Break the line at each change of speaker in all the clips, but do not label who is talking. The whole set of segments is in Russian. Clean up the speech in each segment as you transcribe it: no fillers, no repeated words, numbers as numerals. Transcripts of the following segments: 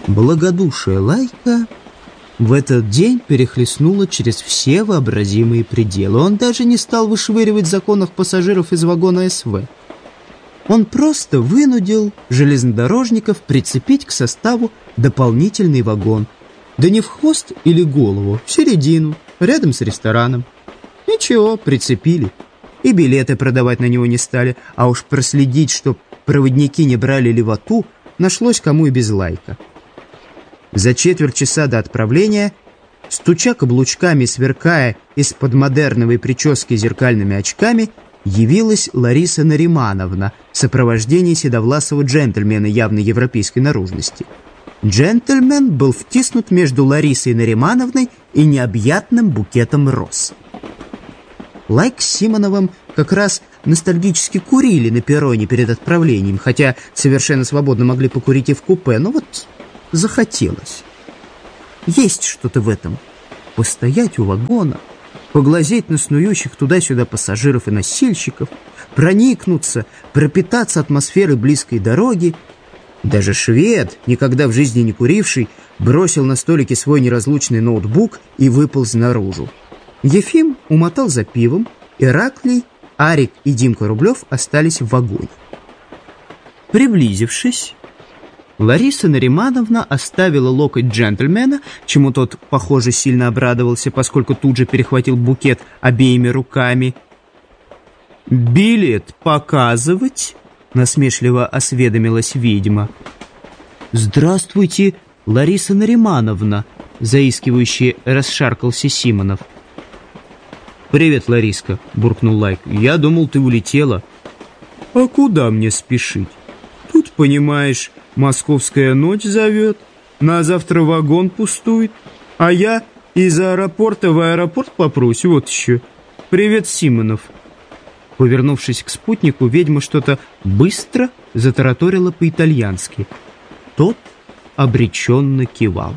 Благодушие Лайка в этот день перехлестнуло через все вообразимые пределы. Он даже не стал вышвыривать законных пассажиров из вагона СВ. Он просто вынудил железнодорожников прицепить к составу дополнительный вагон. Да не в хвост или голову, в середину, рядом с рестораном. Ничего, прицепили. И билеты продавать на него не стали, а уж проследить, чтоб проводники не брали левоту, нашлось кому и без Лайка. За четверть часа до отправления, стуча каблучками, сверкая из-под модерновой прически зеркальными очками, явилась Лариса Наримановна в сопровождении седовласого джентльмена явной европейской наружности. Джентльмен был втиснут между Ларисой Наримановной и необъятным букетом роз. Лайк с Симоновым как раз ностальгически курили на перроне перед отправлением, хотя совершенно свободно могли покурить и в купе, но вот захотелось. Есть что-то в этом. Постоять у вагона, поглазеть на снующих туда-сюда пассажиров и носильщиков, проникнуться, пропитаться атмосферой близкой дороги. Даже швед, никогда в жизни не куривший, бросил на столике свой неразлучный ноутбук и выполз наружу. Ефим умотал за пивом, Ираклий, Арик и Димка Рублев остались в вагоне. Приблизившись, Лариса Наримановна оставила локоть джентльмена, чему тот, похоже, сильно обрадовался, поскольку тут же перехватил букет обеими руками. «Билет показывать?» — насмешливо осведомилась ведьма. «Здравствуйте, Лариса Наримановна!» — заискивающе расшаркался Симонов. «Привет, Лариска!» — буркнул Лайк. «Я думал, ты улетела». «А куда мне спешить? Тут, понимаешь, московская ночь зовет, на завтра вагон пустует, а я из аэропорта в аэропорт попрось, вот еще. Привет, Симонов!» Повернувшись к спутнику, ведьма что-то быстро затараторила по-итальянски. Тот обреченно кивал.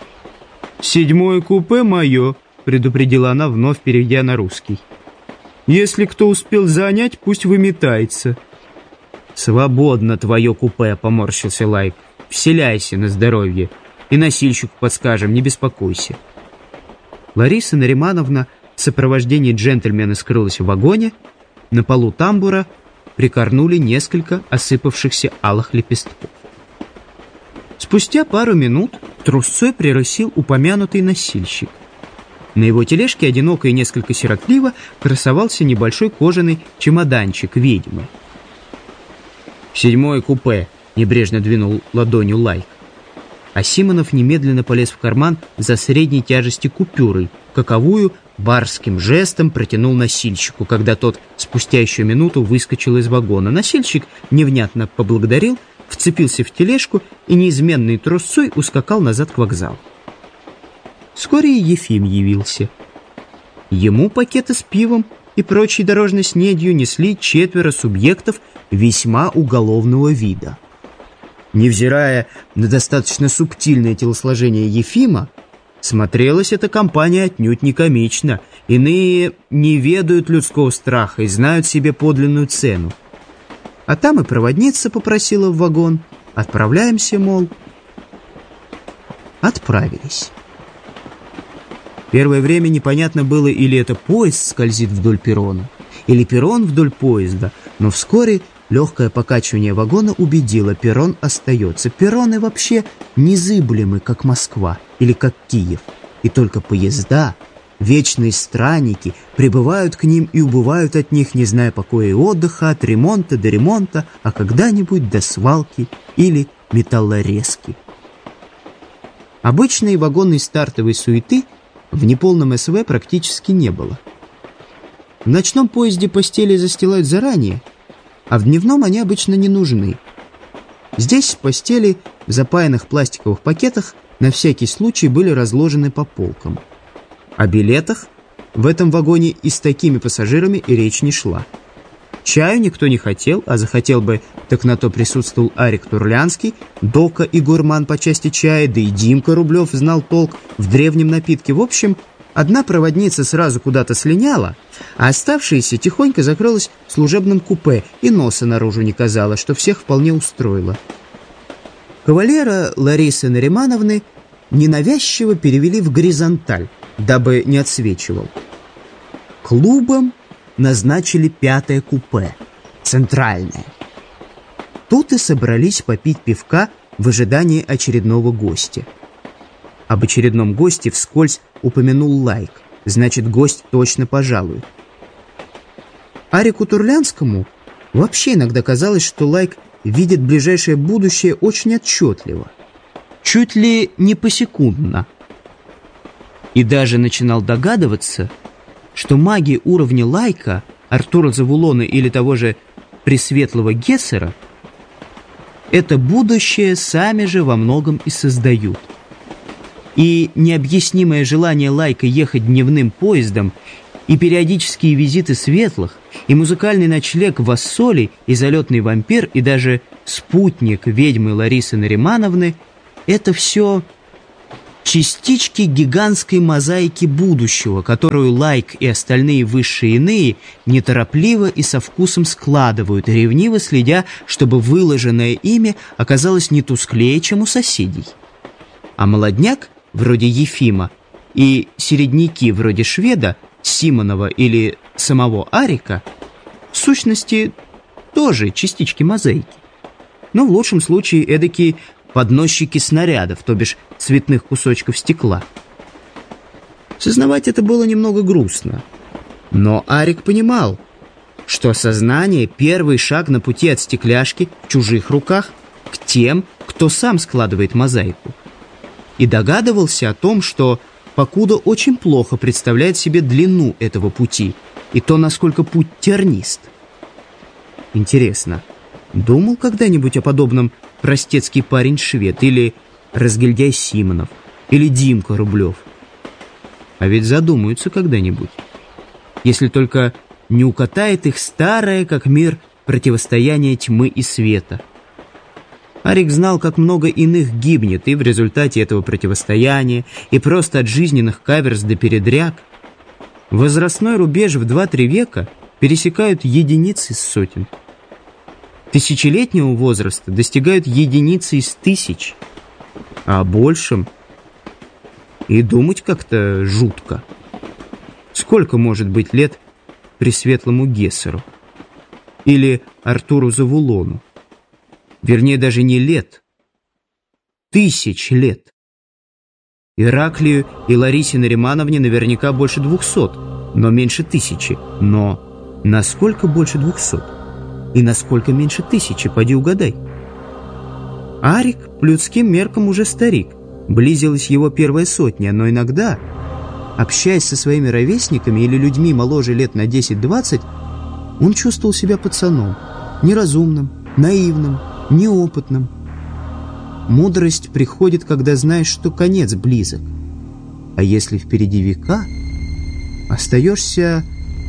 «7-е купе мое», — предупредила она, вновь перейдя на русский. «Если кто успел занять, пусть выметается». «Свободно твое купе», — поморщился Лайк. «Вселяйся на здоровье. И носильщику подскажем, не беспокойся». Лариса Наримановна в сопровождении джентльмена скрылась в вагоне. На полу тамбура прикорнули несколько осыпавшихся алых лепестков. Спустя пару минут трусцой прирысил упомянутый носильщик. На его тележке одиноко и несколько сиротливо красовался небольшой кожаный чемоданчик ведьмы. «7-е купе», — небрежно двинул ладонью Лайк. А Симонов немедленно полез в карман за средней тяжести купюрой, каковую барским жестом протянул носильщику, когда тот спустя еще минуту выскочил из вагона. Носильщик невнятно поблагодарил, вцепился в тележку и неизменной трусцой ускакал назад к вокзалу. Вскоре и Ефим явился. Ему пакеты с пивом и прочей дорожной снедью несли 4 субъектов весьма уголовного вида. Невзирая на достаточно субтильное телосложение Ефима, смотрелась эта компания отнюдь не комично. Иные не ведают людского страха и знают себе подлинную цену. А там и проводница попросила в вагон. Отправляемся, мол. Отправились. Первое время непонятно было, или это поезд скользит вдоль перрона, или перрон вдоль поезда, но вскоре легкое покачивание вагона убедило, перрон остается. Перроны вообще незыблемы, как Москва или как Киев, и только поезда, вечные странники, прибывают к ним и убывают от них, не зная покоя и отдыха, от ремонта до ремонта, а когда-нибудь до свалки или металлорезки. Обычной вагонной стартовой суеты в неполном СВ практически не было. В ночном поезде постели застилают заранее, а в дневном они обычно не нужны. Здесь постели в запаянных пластиковых пакетах на всякий случай были разложены по полкам. О билетах в этом вагоне и с такими пассажирами и речь не шла. Чаю никто не хотел, а захотел бы, так на то присутствовал Арик Турлянский, дока и гурман по части чая, да и Димка Рублев знал толк в древнем напитке. В общем, одна проводница сразу куда-то слиняла, а оставшаяся тихонько закрылась в служебном купе и носа наружу не казала, что всех вполне устроило. Кавалера Ларисы Наримановны ненавязчиво перевели в горизонталь, дабы не отсвечивал. Клубом назначили 5-е купе, центральное. Тут и собрались попить пивка в ожидании очередного гостя. Об очередном госте вскользь упомянул Лайк, значит, гость точно пожалует. Арику Турлянскому вообще иногда казалось, что Лайк видит ближайшее будущее очень отчетливо, чуть ли не посекундно. И даже начинал догадываться, что маги уровня Лайка, Артура Завулона или того же Пресветлого Гессера это будущее сами же во многом и создают. И необъяснимое желание Лайка ехать дневным поездом, и периодические визиты светлых, и музыкальный ночлег в Ассоле, и залетный вампир, и даже спутник ведьмы Ларисы Наримановны — это все частички гигантской мозаики будущего, которую Лайк и остальные высшие иные неторопливо и со вкусом складывают, ревниво следя, чтобы выложенное ими оказалось не тусклее, чем у соседей. А молодняк, вроде Ефима, и середняки, вроде Шведа, Симонова или самого Арика, в сущности, тоже частички мозаики. Но в лучшем случае эдакие подносчики снарядов, то бишь цветных кусочков стекла. Сознавать это было немного грустно. Но Арик понимал, что осознание — первый шаг на пути от стекляшки в чужих руках к тем, кто сам складывает мозаику. И догадывался о том, что покуда очень плохо представляет себе длину этого пути и то, насколько путь тернист. Интересно, думал когда-нибудь о подобном простецкий парень-швед или разгильдяй Симонов или Димка Рублев? А ведь задумаются когда-нибудь, если только не укатает их старое, как мир, противостояние тьмы и света. Арик знал, как много иных гибнет и в результате этого противостояния, и просто от жизненных каверз до передряг. Возрастной рубеж в 2-3 века пересекают единицы из сотен. Тысячелетнего возраста достигают единицы из тысяч, а о большем и думать как-то жутко. Сколько может быть лет Пресветлому Гессеру или Артуру Завулону? Вернее, даже не лет, 1000 лет. Ираклию и Ларисе Наримановне наверняка больше 200, но меньше 1000. Но насколько больше 200? И насколько меньше 1000, поди угадай. Арик по людским меркам уже старик. Близилась его первая сотня, но иногда, общаясь со своими ровесниками или людьми моложе лет на 10-20, он чувствовал себя пацаном, неразумным, наивным, неопытным. Мудрость приходит, когда знаешь, что конец близок. А если впереди века, остаешься,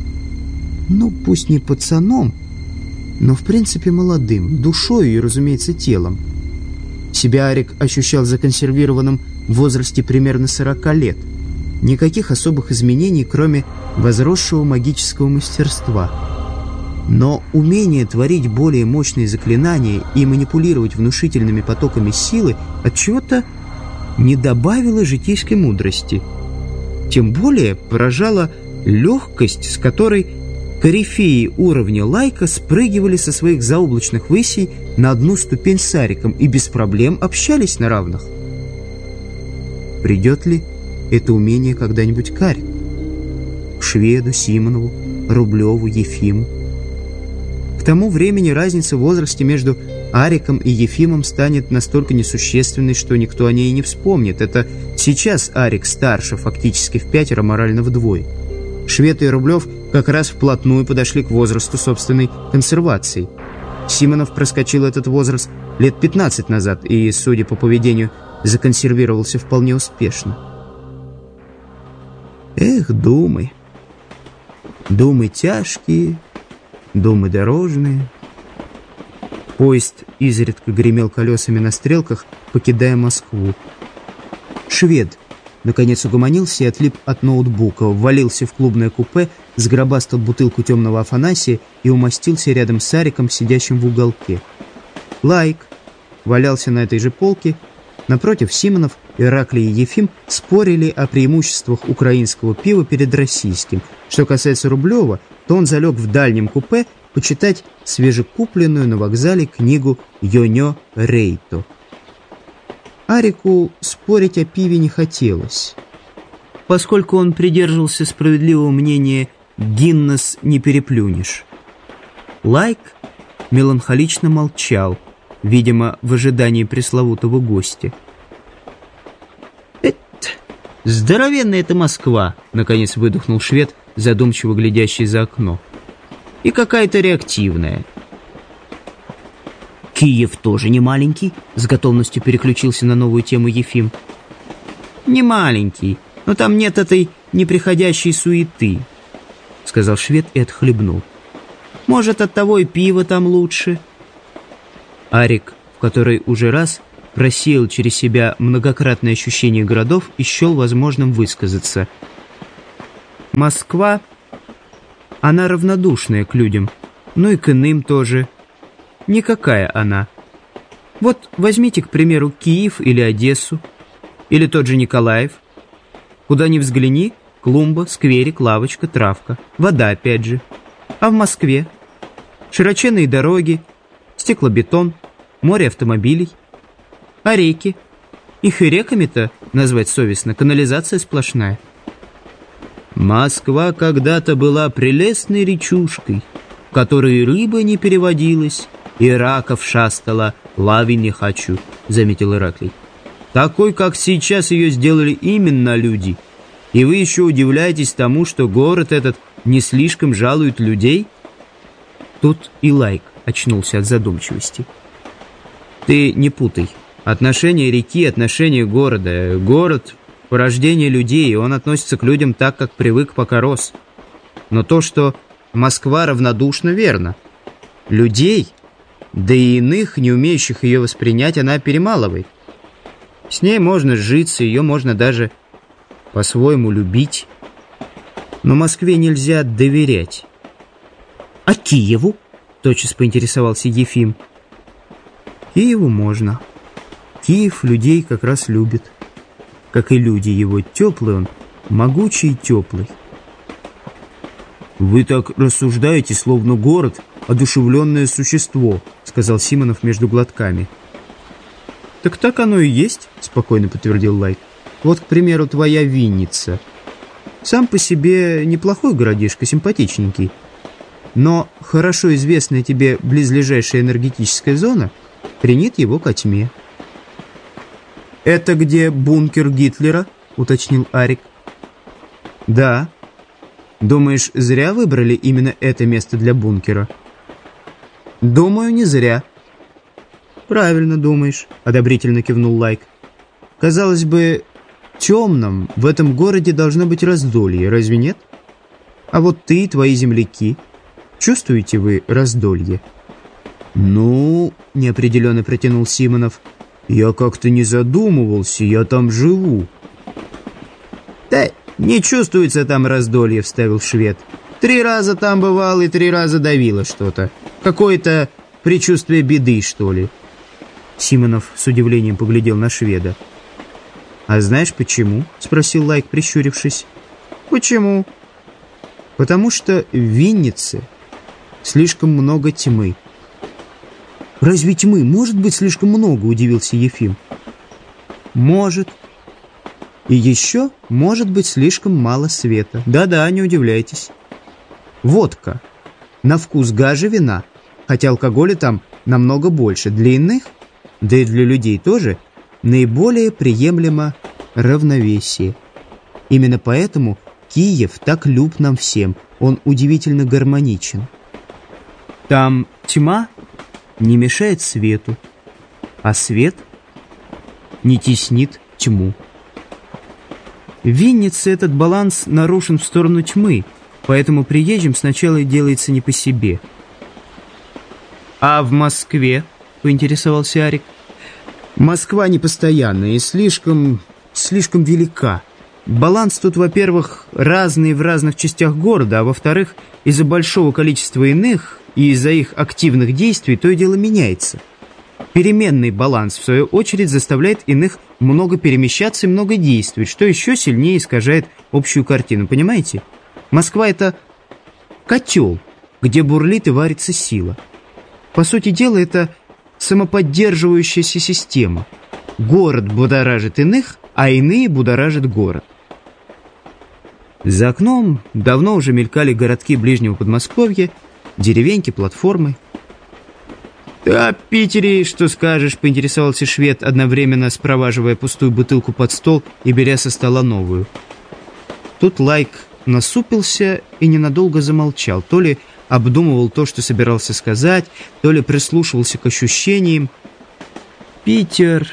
пусть не пацаном, но в принципе молодым, душою и, разумеется, телом. Себя Арик ощущал законсервированным в возрасте примерно 40 лет. Никаких особых изменений, кроме возросшего магического мастерства. Но умение творить более мощные заклинания и манипулировать внушительными потоками силы отчего-то не добавило житейской мудрости. Тем более поражала легкость, с которой корифеи уровня Лайка спрыгивали со своих заоблачных высей на одну ступень с Ариком и без проблем общались на равных. Придет ли это умение когда-нибудь к Арику? К Шведу, Симонову, Рублеву, Ефиму? К тому времени разница в возрасте между Ариком и Ефимом станет настолько несущественной, что никто о ней и не вспомнит. Это сейчас Арик старше фактически в 5, морально вдвое. Швед и Рублев как раз вплотную подошли к возрасту собственной консервации. Симонов проскочил этот возраст лет 15 назад и, судя по поведению, законсервировался вполне успешно. Эх, думы. Думы тяжкие, думы дорожные. Поезд изредка гремел колесами на стрелках, покидая Москву. Швед наконец угомонился и отлип от ноутбука, ввалился в клубное купе, сгробастал бутылку темного Афанасия и умостился рядом с Ариком, сидящим в уголке. Лайк, валялся на этой же полке. Напротив, Симонов, Ираклий и Ефим спорили о преимуществах украинского пива перед российским. Что касается Рублева, то он залег в дальнем купе почитать свежекупленную на вокзале книгу Йоньо Рейто. Арику спорить о пиве не хотелось, поскольку он придерживался справедливого мнения «Гиннес не переплюнешь». Лайк меланхолично молчал, видимо, в ожидании пресловутого гостя. «Здоровенная это Москва!» — наконец выдохнул швед, задумчиво глядящий за окно. «И какая-то реактивная». «Киев тоже не маленький?» — с готовностью переключился на новую тему Ефим. «Не маленький, но там нет этой неприходящей суеты», — сказал швед и отхлебнул. «Может, оттого и пиво там лучше». Арик, в который уже раз просеял через себя многократное ощущение городов и счел возможным высказаться. «Москва, она равнодушная к людям, ну и к иным тоже. Никакая она. Вот возьмите, к примеру, Киев или Одессу, или тот же Николаев. Куда ни взгляни, клумба, скверик, лавочка, травка, вода опять же. А в Москве широченные дороги, стеклобетон, море автомобилей. А реки? Их и реками-то назвать совестно, канализация сплошная». «Москва когда-то была прелестной речушкой, в которой рыба не переводилась, и раков шастала, лави не хочу», — заметил Ираклий. «Такой, как сейчас, ее сделали именно люди. И вы еще удивляетесь тому, что город этот не слишком жалует людей?» Тут и Лайк очнулся от задумчивости. «Ты не путай. Отношение реки, отношение города. Город — порождение людей, и он относится к людям так, как привык, пока рос. Но то, что Москва равнодушна, верно. Людей, да и иных, не умеющих ее воспринять, она перемалывает. С ней можно сжиться, ее можно даже по-своему любить. Но Москве нельзя доверять». «А Киеву?» — тотчас поинтересовался Ефим. «Киеву можно. Киев людей как раз любит. Как и люди его. Теплый он, могучий и теплый». «Вы так рассуждаете, словно город — одушевленное существо», — сказал Симонов между глотками. Так оно и есть», — спокойно подтвердил Лайк. «Вот, к примеру, твоя Винница. Сам по себе неплохой городишко, симпатичненький. Но хорошо известная тебе близлежащая энергетическая зона хранит его ко тьме». «Это где бункер Гитлера?» — уточнил Арик. «Да. Думаешь, зря выбрали именно это место для бункера?» «Думаю, не зря». «Правильно думаешь», — одобрительно кивнул Лайк. «Казалось бы, темном в этом городе должно быть раздолье, разве нет? А вот ты и твои земляки, чувствуете вы раздолье?» «Ну...» — неопределенно протянул Симонов. «Я как-то не задумывался, я там живу». «Да не чувствуется там раздолье», — вставил швед. 3 раза там бывал и 3 раза давило что-то. Какое-то предчувствие беды, что ли». Симонов с удивлением поглядел на шведа. «А знаешь почему?» — спросил Лайк, прищурившись. «Почему?» «Потому что в Виннице слишком много тьмы». «Разве тьмы может быть слишком много?» — удивился Ефим. «Может. И еще может быть слишком мало света. Да-да, не удивляйтесь. Водка. На вкус гаже вина, хотя алкоголя там намного больше. Для иных, да и для людей тоже, наиболее приемлемо равновесие. Именно поэтому Киев так люб нам всем. Он удивительно гармоничен. Там тьма не мешает свету, а свет не теснит тьму. В Виннице этот баланс нарушен в сторону тьмы, поэтому приезжим сначала делается не по себе. «А в Москве?» — поинтересовался Арик. «Москва непостоянная и слишком велика. Баланс тут, во-первых, разный в разных частях города, а во-вторых, из-за большого количества иных и из-за их активных действий то и дело меняется. Переменный баланс, в свою очередь, заставляет иных много перемещаться и много действовать, что еще сильнее искажает общую картину, понимаете? Москва — это котел, где бурлит и варится сила. По сути дела, это самоподдерживающаяся система. Город будоражит иных, а иные будоражат город. За окном давно уже мелькали городки ближнего Подмосковья, деревеньки, платформы. «Ты о Питере что скажешь?» — поинтересовался швед, одновременно спроваживая пустую бутылку под стол и беря со стола новую. Тут Лайк насупился и ненадолго замолчал, то ли обдумывал то, что собирался сказать, то ли прислушивался к ощущениям. Питер,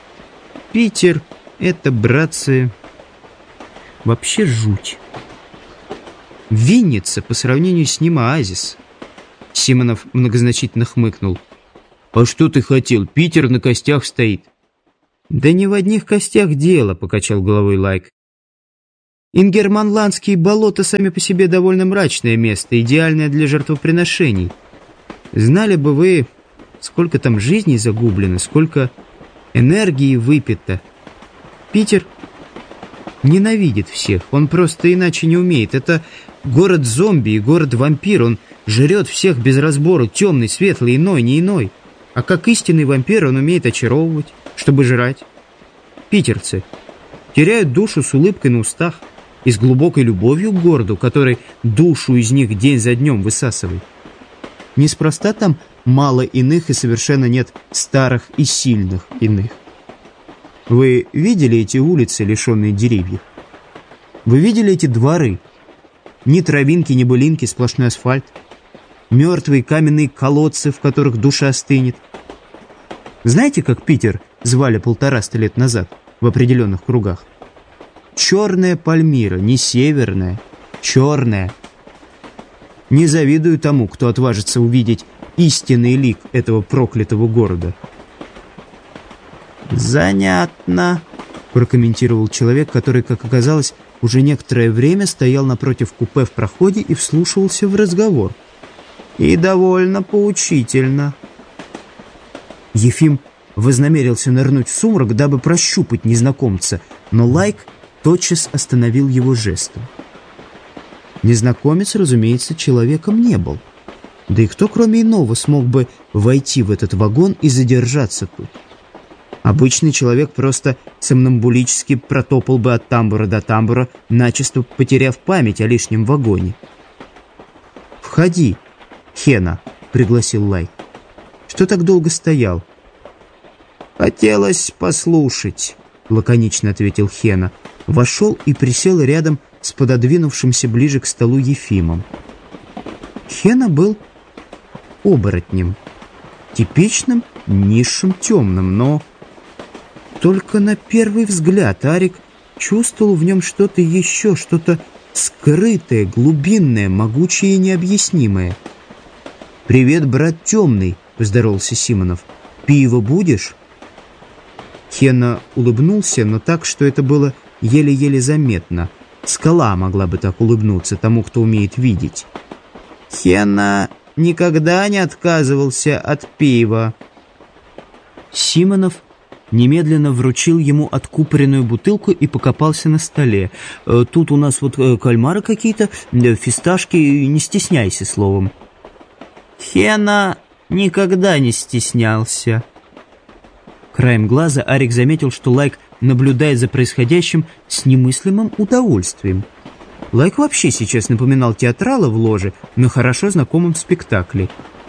это, братцы, вообще жуть. Винница по сравнению с ним оазис. Симонов многозначительно хмыкнул. «А что ты хотел? Питер на костях стоит». «Да не в одних костях дело», — покачал головой Лайк. Ингерманландские болота сами по себе довольно мрачное место, идеальное для жертвоприношений. Знали бы вы, сколько там жизней загублено, сколько энергии выпито. Питер ненавидит всех, он просто иначе не умеет. Это город зомби и город вампир, он жрет всех без разбору, темный, светлый, иной, не иной. А как истинный вампир он умеет очаровывать, чтобы жрать. Питерцы теряют душу с улыбкой на устах и с глубокой любовью к городу, который душу из них день за днем высасывает. Неспроста там мало иных и совершенно нет старых и сильных иных. Вы видели эти улицы, лишенные деревьев? Вы видели эти дворы? Ни травинки, ни былинки, сплошной асфальт. Мертвые каменные колодцы, в которых душа стынет. Знаете, как Питер звали 150 лет назад в определенных кругах? Черная Пальмира, не северная, черная. Не завидую тому, кто отважится увидеть истинный лик этого проклятого города. «Занятно», — прокомментировал человек, который, как оказалось, уже некоторое время стоял напротив купе в проходе и вслушивался в разговор. «И довольно поучительно». Ефим вознамерился нырнуть в сумрак, дабы прощупать незнакомца, но Лайк тотчас остановил его жестом. Незнакомец, разумеется, человеком не был. Да и кто, кроме иного, смог бы войти в этот вагон и задержаться тут? Обычный человек просто сомнамбулически протопал бы от тамбура до тамбура, начисто потеряв память о лишнем вагоне. «Входи, Хена», — пригласил Лайк. «Что так долго стоял?» «Хотелось послушать», — лаконично ответил Хена. Вошел и присел рядом с пододвинувшимся ближе к столу Ефимом. Хена был оборотнем, типичным низшим темным, но только на первый взгляд Арик чувствовал в нем что-то еще, что-то скрытое, глубинное, могучее и необъяснимое. «Привет, брат темный», — поздоровался Симонов. «Пиво будешь?» Хена улыбнулся, но так, что это было еле-еле заметно. Скала могла бы так улыбнуться тому, кто умеет видеть. Хена никогда не отказывался от пива. Симонов немедленно вручил ему откупоренную бутылку и покопался на столе. «Тут у нас вот кальмары какие-то, фисташки, не стесняйся словом». Хена никогда не стеснялся. Краем глаза Арик заметил, что Лайк наблюдает за происходящим с немыслимым удовольствием. Лайк вообще сейчас напоминал театрала в ложе на хорошо знакомом спектакле.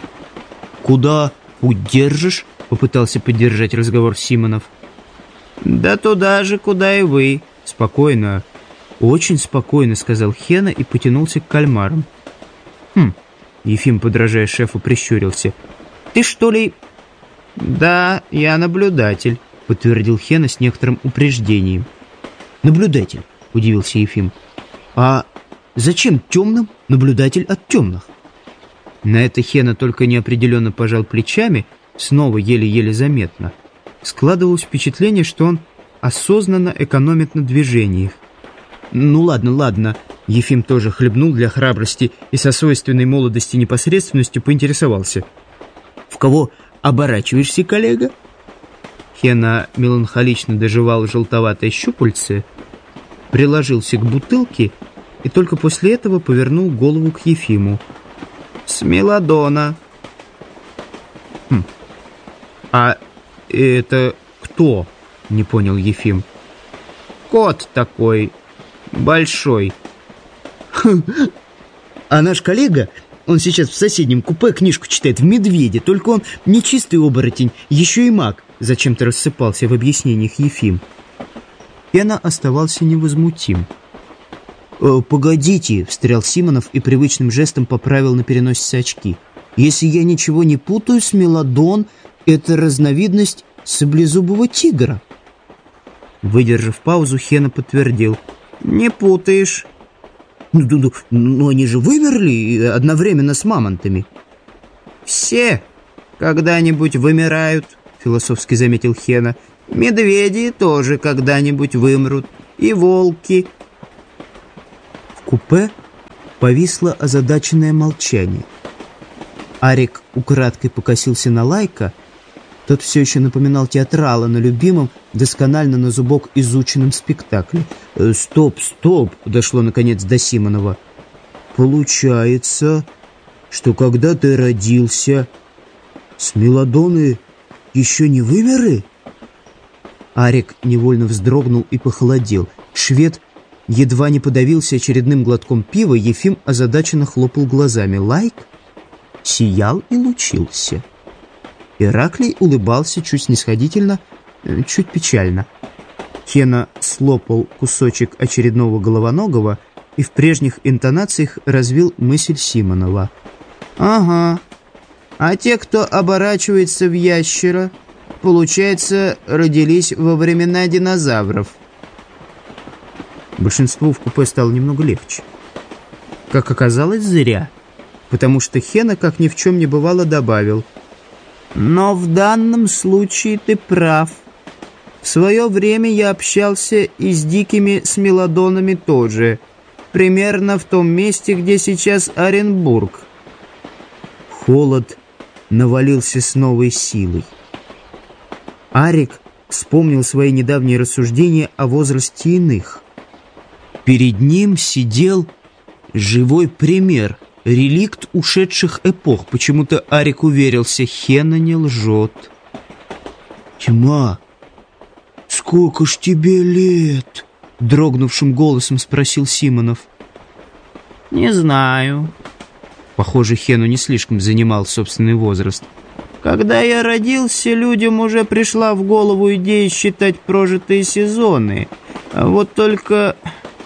«Куда путь держишь?» — попытался поддержать разговор Симонов. «Да туда же, куда и вы». «Спокойно, очень спокойно», — сказал Хена и потянулся к кальмарам. Ефим, подражая шефу, прищурился. «Ты что ли...» «Да, я наблюдатель», — подтвердил Хена с некоторым упреждением. «Наблюдатель?» — удивился Ефим. «А зачем темным наблюдатель от темных?» На это Хена только неопределенно пожал плечами, снова еле-еле заметно. Складывалось впечатление, что он осознанно экономит на движениях. «Ну ладно», — Ефим тоже хлебнул для храбрости и со свойственной молодости непосредственностью поинтересовался. «В кого оборачиваешься, коллега?» Хена меланхолично дожевал желтоватое щупальце, приложился к бутылке и только после этого повернул голову к Ефиму. «Смелодона». «А это кто?» — не понял Ефим. «Кот такой, большой». «А наш коллега, он сейчас в соседнем купе книжку читает в «Медведе», только он не чистый оборотень, еще и маг», — зачем-то рассыпался в объяснениях Ефим. Хена оставался невозмутим. «Погодите», — встрял Симонов и привычным жестом поправил на переносице очки. «Если я ничего не путаю, смелодон — это разновидность саблезубого тигра». Выдержав паузу, Хена подтвердил. «Не путаешь». «Ну, они же вымерли одновременно с мамонтами». «Все когда-нибудь вымирают», — философски заметил Хена. «Медведи тоже когда-нибудь вымрут. И волки». В купе повисло озадаченное молчание. Арик украдкой покосился на Лайка. Тот все еще напоминал театрала на любимом, досконально на зубок изученном спектакле. «Стоп!» — дошло наконец до Симонова. «Получается, что когда ты родился, смелодоны еще не вымерли?» Арик невольно вздрогнул и похолодел. Швед едва не подавился очередным глотком пива, Ефим озадаченно хлопал глазами. Лайк сиял и лучился. Ираклий улыбался чуть снисходительно, чуть печально. Хена слопал кусочек очередного головоногого и в прежних интонациях развил мысль Симонова. «Ага, а те, кто оборачивается в ящера, получается, родились во времена динозавров». Большинству в купе стало немного легче. Как оказалось, зря, потому что Хена, как ни в чем не бывало, добавил: «Но в данном случае ты прав. В свое время я общался и с дикими смелодонами тоже, примерно в том месте, где сейчас Оренбург». Холод навалился с новой силой. Арик вспомнил свои недавние рассуждения о возрасте иных. Перед ним сидел живой пример, реликт ушедших эпох. Почему-то Арик уверился, Хена не лжет. «Тьма, сколько ж тебе лет?» — дрогнувшим голосом спросил Симонов. «Не знаю». Похоже, Хену не слишком занимал собственный возраст. «Когда я родился, людям уже пришла в голову идея считать прожитые сезоны. Вот только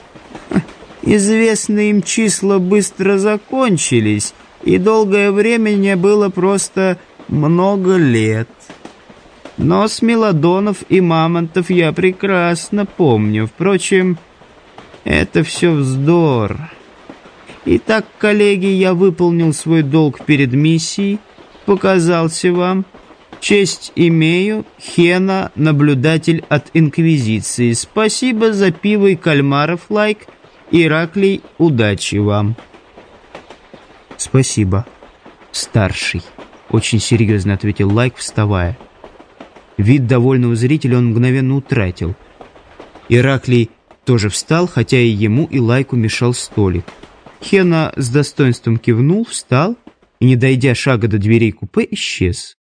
известные им числа быстро закончились, и долгое время не было просто много лет. Но смелодонов и мамонтов я прекрасно помню. Впрочем, это все вздор. Итак, коллеги, я выполнил свой долг перед миссией, показался вам. Честь имею, Хена, наблюдатель от Инквизиции. Спасибо за пиво и кальмаров, Лайк. Ираклий, удачи вам». «Спасибо, старший», — очень серьезно ответил Лайк, вставая. Вид довольного зрителя он мгновенно утратил. Ираклий тоже встал, хотя и ему, и Лайку мешал столик. Хена с достоинством кивнул, встал и, не дойдя шага до дверей купе, исчез.